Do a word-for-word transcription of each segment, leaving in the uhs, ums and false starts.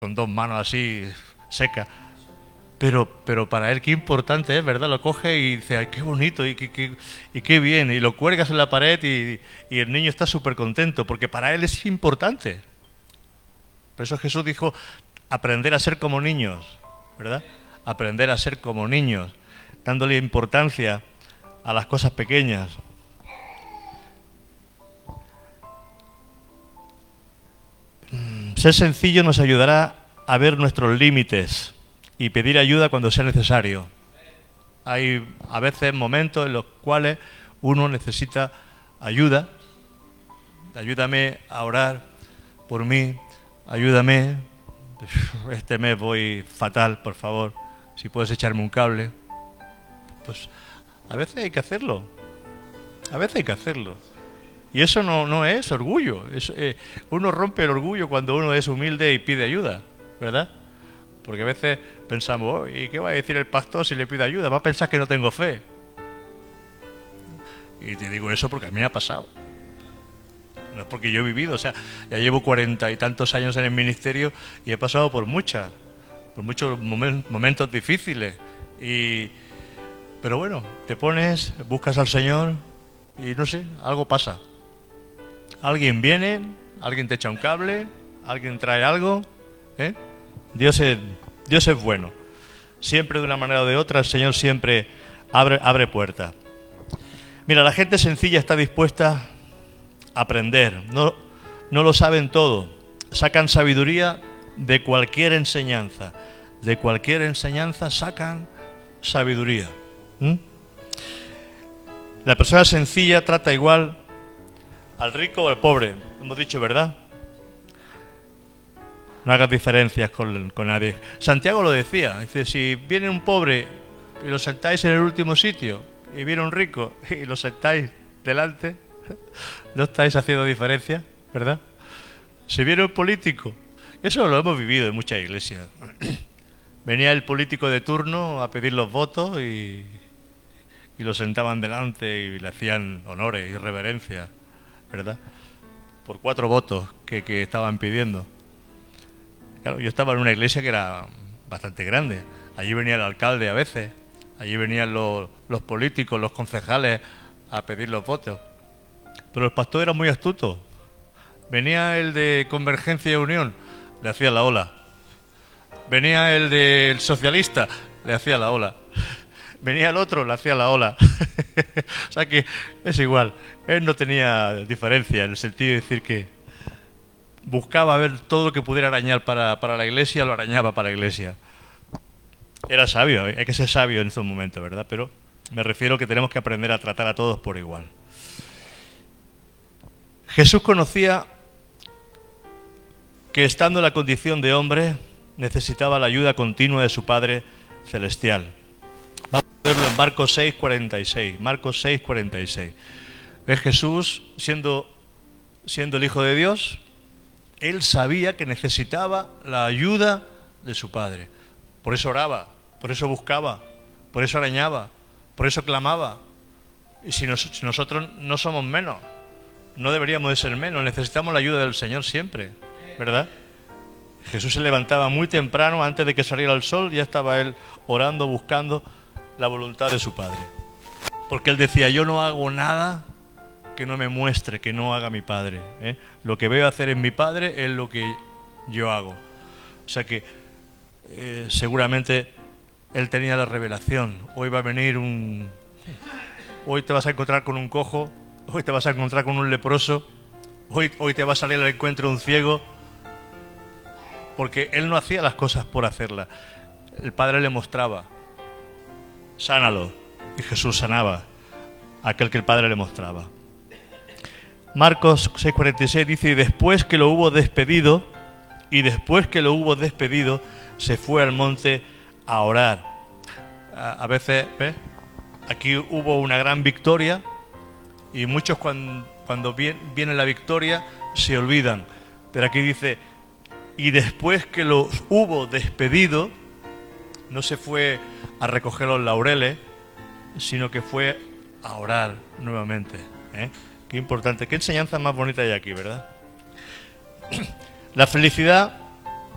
con dos manos así secas. Pero, pero para él qué importante es, ¿verdad? Lo coge y dice, ay, qué bonito y qué, qué, y qué bien. Y lo cuelgas en la pared y, y el niño está súper contento, porque para él es importante. Por eso Jesús dijo, aprender a ser como niños, ¿verdad? Aprender a ser como niños, dándole importancia a las cosas pequeñas. Ser sencillo nos ayudará a ver nuestros límites y pedir ayuda cuando sea necesario. Hay a veces momentos en los cuales uno necesita ayuda. Ayúdame a orar por mí, ayúdame. Este mes voy fatal, por favor. Si puedes echarme un cable. Pues a veces hay que hacerlo. A veces hay que hacerlo. Y eso no, no es orgullo. Es, eh, uno rompe el orgullo cuando uno es humilde y pide ayuda, ¿verdad? Porque a veces pensamos, oh, ¿y qué va a decir el pastor si le pide ayuda? Va a pensar que no tengo fe. Y te digo eso porque a mí me ha pasado. No es porque yo he vivido, o sea, ya llevo cuarenta y tantos años en el ministerio y he pasado por muchas, por muchos momen- momentos difíciles. Y, pero bueno, te pones, buscas al Señor y no sé, algo pasa. Alguien viene, alguien te echa un cable, alguien trae algo, ¿eh? Dios es, Dios es bueno. Siempre de una manera o de otra, el Señor siempre abre, abre puertas. Mira, la gente sencilla está dispuesta a aprender. No, no lo saben todo. Sacan sabiduría de cualquier enseñanza. De cualquier enseñanza sacan sabiduría. ¿Mm? La persona sencilla trata igual al rico o al pobre. Hemos dicho, ¿verdad? No hagas diferencias con, con nadie. Santiago lo decía. Dice, si viene un pobre y lo sentáis en el último sitio y viene un rico y lo sentáis delante, no estáis haciendo diferencia, ¿verdad? Si viene un político, eso lo hemos vivido en muchas iglesias. Venía el político de turno a pedir los votos y, y lo sentaban delante y le hacían honores y reverencias, ¿verdad? Por cuatro votos que, que estaban pidiendo. Claro, yo estaba en una iglesia que era bastante grande. Allí venía el alcalde a veces, allí venían los, los políticos, los concejales a pedir los votos. Pero el pastor era muy astuto. Venía el de Convergencia y Unión, le hacía la ola. Venía el del socialista, le hacía la ola. Venía el otro, le hacía la ola. O sea que es igual. Él no tenía diferencia en el sentido de decir que buscaba ver todo lo que pudiera arañar para, para la iglesia, lo arañaba para la iglesia. Era sabio, hay que ser sabio en estos momentos, ¿verdad? Pero me refiero que tenemos que aprender a tratar a todos por igual. Jesús conocía que estando en la condición de hombre necesitaba la ayuda continua de su Padre Celestial. Vamos a verlo en Marcos seis, cuarenta y seis. Marcos seis, cuarenta y seis. ¿Ves? Jesús, siendo, siendo el Hijo de Dios, él sabía que necesitaba la ayuda de su Padre. Por eso oraba, por eso buscaba, por eso arañaba, por eso clamaba. Y si, nos, si nosotros no somos menos, no deberíamos de ser menos, necesitamos la ayuda del Señor siempre, ¿verdad? Jesús se levantaba muy temprano, antes de que saliera el sol, ya estaba él orando, buscando la voluntad de su Padre. Porque él decía, yo no hago nada que no me muestre, que no haga mi Padre, ¿eh? Lo que veo hacer en mi Padre es lo que yo hago. O sea que eh, seguramente él tenía la revelación. Hoy va a venir un... Hoy te vas a encontrar con un cojo, hoy te vas a encontrar con un leproso, hoy, hoy te va a salir al encuentro un ciego, porque él no hacía las cosas por hacerlas. El Padre le mostraba, sánalo, y Jesús sanaba a aquel que el Padre le mostraba. Marcos seis cuarenta y seis dice, y después que lo hubo despedido, y después que lo hubo despedido, se fue al monte a orar. A, a veces, ¿ves? Aquí hubo una gran victoria, y muchos cuando, cuando viene, viene la victoria se olvidan. Pero aquí dice, y después que lo hubo despedido, no se fue a recoger los laureles, sino que fue a orar nuevamente, ¿eh? Qué importante, qué enseñanza más bonita hay aquí, ¿verdad? La felicidad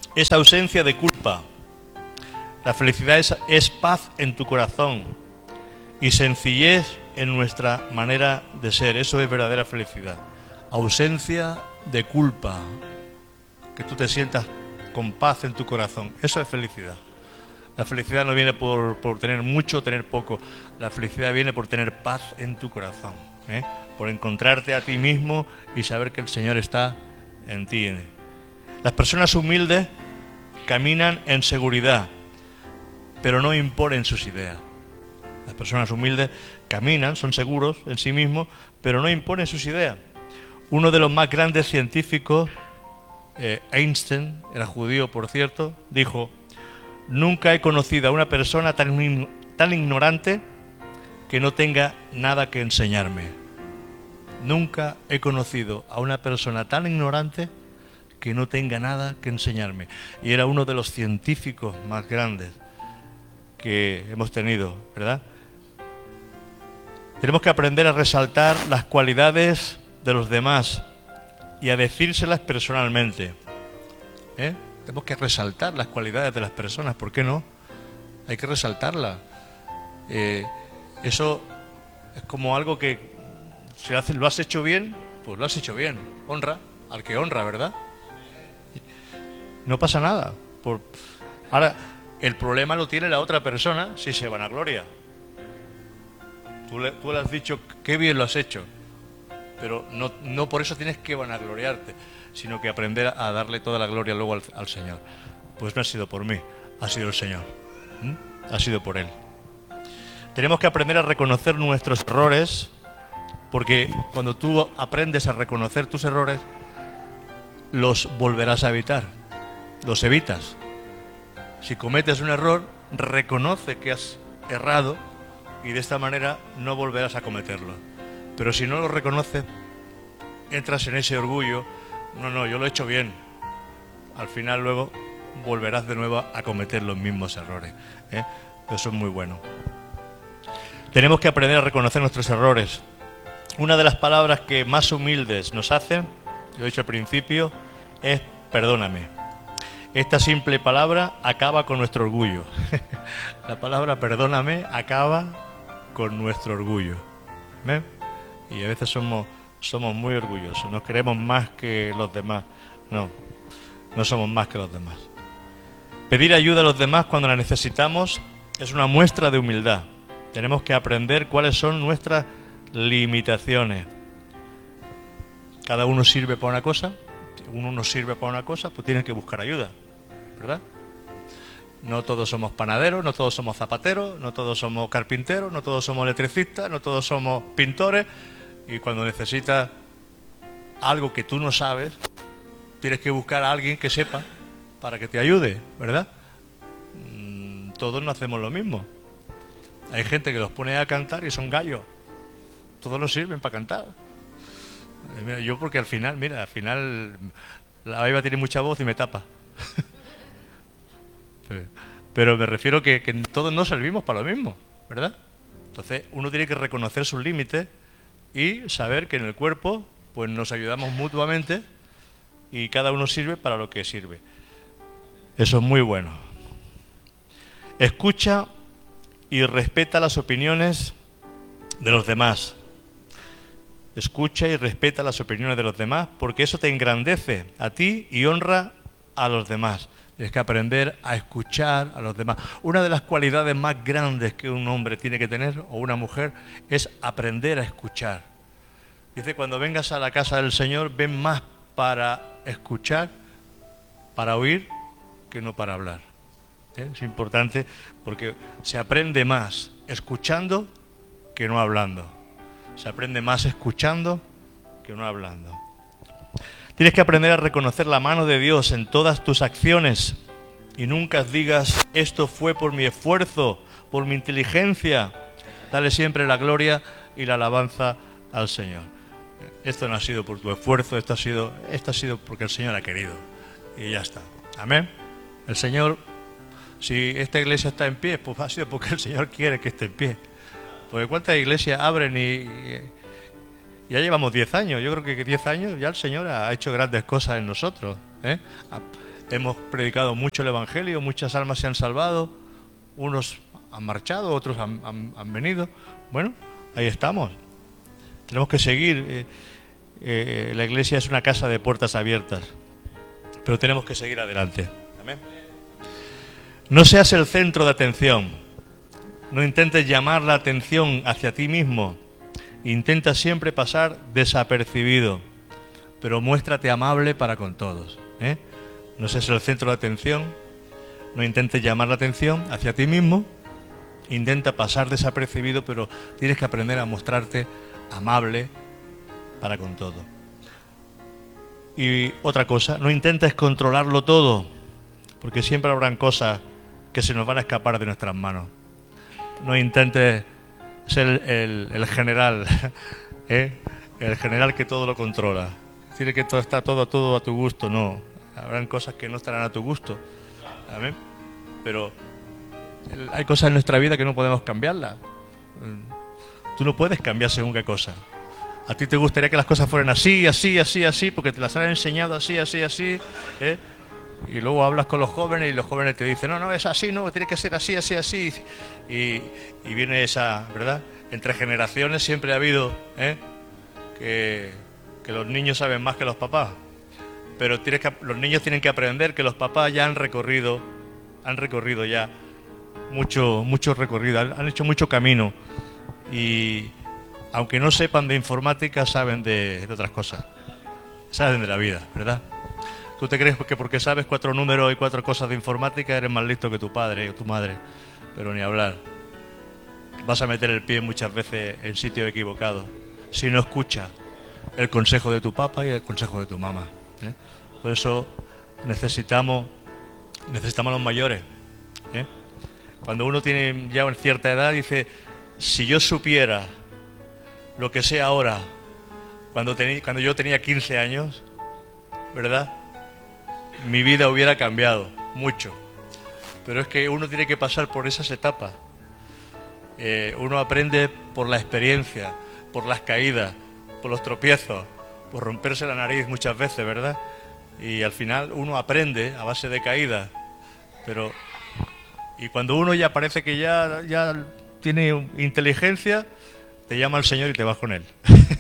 es ausencia de culpa. La felicidad es, es paz en tu corazón y sencillez en nuestra manera de ser. Eso es verdadera felicidad. Ausencia de culpa. Que tú te sientas con paz en tu corazón. Eso es felicidad. La felicidad no viene por, por tener mucho o tener poco. La felicidad viene por tener paz en tu corazón, ¿eh? Por encontrarte a ti mismo y saber que el Señor está en ti. Las personas humildes caminan en seguridad, pero no imponen sus ideas. Las personas humildes caminan, son seguros en sí mismos, pero no imponen sus ideas. Uno de los más grandes científicos, eh, Einstein, era judío por cierto, dijo: nunca he conocido a una persona tan, tan ignorante que no tenga nada que enseñarme. Nunca he conocido a una persona tan ignorante que no tenga nada que enseñarme. Y era uno de los científicos más grandes que hemos tenido, ¿verdad? Tenemos que aprender a resaltar las cualidades de los demás y a decírselas personalmente, ¿eh? Tenemos que resaltar las cualidades de las personas, ¿por qué no? Hay que resaltarlas. Eh, eso es como algo que si hace, lo has hecho bien, pues lo has hecho bien. Honra al que honra, ¿verdad? No pasa nada. Por... Ahora, el problema lo tiene la otra persona si se vanagloria. Tú le, tú le has dicho qué bien lo has hecho, pero no, no por eso tienes que vanagloriarte, sino que aprender a darle toda la gloria luego al, al Señor. Pues no ha sido por mí, ha sido el Señor. ¿Mm? Ha sido por Él. Tenemos que aprender a reconocer nuestros errores, porque cuando tú aprendes a reconocer tus errores, los volverás a evitar, los evitas. Si cometes un error, reconoce que has errado y de esta manera no volverás a cometerlo. Pero si no lo reconoces, entras en ese orgullo. No, no, yo lo he hecho bien. Al final luego volverás de nuevo a cometer los mismos errores, ¿eh? Eso es muy bueno. Tenemos que aprender a reconocer nuestros errores. Una de las palabras que más humildes nos hacen, lo he dicho al principio, es perdóname. Esta simple palabra acaba con nuestro orgullo. La palabra perdóname acaba con nuestro orgullo, ¿eh? Y a veces somos, somos muy orgullosos, nos creemos más que los demás. No, no somos más que los demás. Pedir ayuda a los demás cuando la necesitamos es una muestra de humildad. Tenemos que aprender cuáles son nuestras limitaciones. Cada uno sirve para una cosa. Si uno no sirve para una cosa, pues tiene que buscar ayuda, ¿verdad? No todos somos panaderos, no todos somos zapateros, no todos somos carpinteros, no todos somos electricistas, no todos somos pintores. Y cuando necesitas algo que tú no sabes, tienes que buscar a alguien que sepa para que te ayude, ¿verdad? Mm, todos no hacemos lo mismo. Hay gente que los pone a cantar y son gallos. Todos nos sirven para cantar. Yo porque al final, mira, al final la Baiba tiene mucha voz y me tapa. Pero me refiero que, que todos no servimos para lo mismo, ¿verdad? Entonces uno tiene que reconocer sus límites y saber que en el cuerpo pues nos ayudamos mutuamente y cada uno sirve para lo que sirve. Eso es muy bueno. Escucha y respeta las opiniones de los demás. Escucha y respeta las opiniones de los demás, porque eso te engrandece a ti y honra a los demás. Tienes que aprender a escuchar a los demás. Una de las cualidades más grandes que un hombre tiene que tener, o una mujer, es aprender a escuchar. Dice, cuando vengas a la casa del Señor, ven más para escuchar, para oír, que no para hablar. ¿Eh? Es importante porque se aprende más escuchando que no hablando. Se aprende más escuchando que no hablando. Tienes que aprender a reconocer la mano de Dios en todas tus acciones y nunca digas, esto fue por mi esfuerzo, por mi inteligencia. Dale siempre la gloria y la alabanza al Señor. Esto no ha sido por tu esfuerzo, esto ha sido, esto ha sido porque el Señor ha querido. Y ya está. Amén. El Señor, si esta iglesia está en pie, pues ha sido porque el Señor quiere que esté en pie. Porque cuántas iglesias abren y, y ya llevamos diez años. Yo creo que diez años ya el Señor ha hecho grandes cosas en nosotros, ¿eh? hemos predicado mucho el Evangelio, muchas almas se han salvado, unos han marchado, otros han, han, han venido. Bueno, ahí estamos. Tenemos que seguir. Eh, eh, la iglesia es una casa de puertas abiertas, pero tenemos que seguir adelante. Amén. No seas el centro de atención. No intentes llamar la atención hacia ti mismo. Intenta siempre pasar desapercibido, pero muéstrate amable para con todos, ¿eh? No seas el centro de atención. No intentes llamar la atención hacia ti mismo. Intenta pasar desapercibido, pero tienes que aprender a mostrarte amable para con todo. Y otra cosa, no intentes controlarlo todo, porque siempre habrán cosas que se nos van a escapar de nuestras manos. No intentes ser el, el, el general, ¿eh? El general que todo lo controla. Decir que todo está todo, todo a tu gusto, no. Habrán cosas que no estarán a tu gusto. Amén. Pero hay cosas en nuestra vida que no podemos cambiarlas. Tú no puedes cambiar según qué cosa. A ti te gustaría que las cosas fueran así, así, así, así, porque te las han enseñado así, así, así, ¿eh? Y luego hablas con los jóvenes y los jóvenes te dicen, no, no, es así, no, tiene que ser así, así, así. Y, y viene esa, ¿verdad? Entre generaciones siempre ha habido, ¿eh? que, que los niños saben más que los papás. Pero tienes que, los niños tienen que aprender que los papás ya han recorrido, han recorrido ya mucho, mucho recorrido, han, han hecho mucho camino. Y aunque no sepan de informática, saben de, de otras cosas. Saben de la vida, ¿verdad? ¿Tú te crees que porque sabes cuatro números y cuatro cosas de informática eres más listo que tu padre o tu madre? Pero ni hablar. Vas a meter el pie muchas veces en sitio equivocado si no escuchas el consejo de tu papá y el consejo de tu mamá, ¿eh? Por eso necesitamos necesitamos a los mayores, ¿eh? Cuando uno tiene ya una cierta edad dice, si yo supiera lo que sé ahora cuando, tení, cuando yo tenía quince años, ¿verdad? Mi vida hubiera cambiado mucho. Pero es que uno tiene que pasar por esas etapas. Eh, uno aprende por la experiencia, por las caídas, por los tropiezos, por romperse la nariz muchas veces, ¿verdad? Y al final uno aprende a base de caídas. Pero y cuando uno ya parece que ya, ya tiene inteligencia, te llama el Señor y te vas con Él.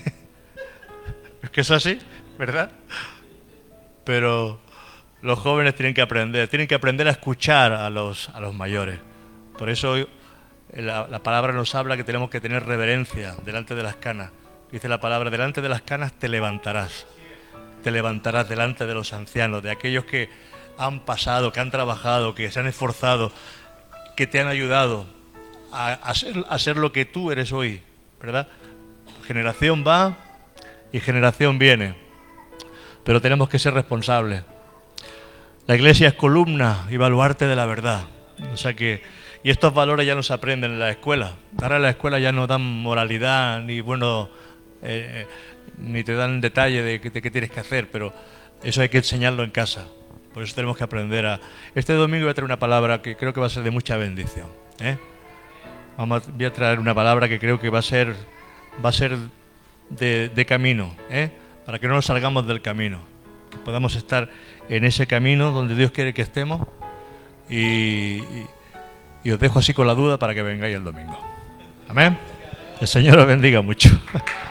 Es que es así, ¿verdad? Pero los jóvenes tienen que aprender, tienen que aprender a escuchar a los, a los mayores. Por eso la, la palabra nos habla que tenemos que tener reverencia delante de las canas. Dice la palabra, delante de las canas te levantarás. Te levantarás delante de los ancianos, de aquellos que han pasado, que han trabajado, que se han esforzado, que te han ayudado a, a, ser, a ser lo que tú eres hoy, ¿verdad? Generación va y generación viene, pero tenemos que ser responsables. La iglesia es columna y baluarte de la verdad. O sea que, y estos valores ya no se aprenden en la escuela. Ahora en la escuela ya no dan moralidad, ni bueno, eh, ni te dan detalle de qué tienes que hacer, pero eso hay que enseñarlo en casa. Por eso tenemos que aprender a... Este domingo voy a traer una palabra que creo que va a ser de mucha bendición, ¿eh? Vamos a, voy a traer una palabra que creo que va a ser, va a ser de, de camino, ¿eh? Para que no nos salgamos del camino, que podamos estar en ese camino donde Dios quiere que estemos. Y, y, y os dejo así con la duda para que vengáis el domingo. Amén. El Señor os bendiga mucho.